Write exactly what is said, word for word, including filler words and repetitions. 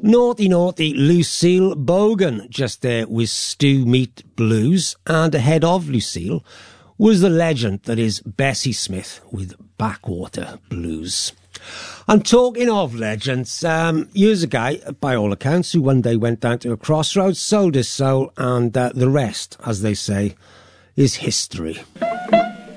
Naughty Naughty Lucille Bogan, just there with Stew Meat Blues, and ahead of Lucille was the legend that is Bessie Smith with Backwater Blues. And talking of legends, um, here's a guy, by all accounts, who one day went down to a crossroads, sold his soul, and uh, the rest, as they say, is history.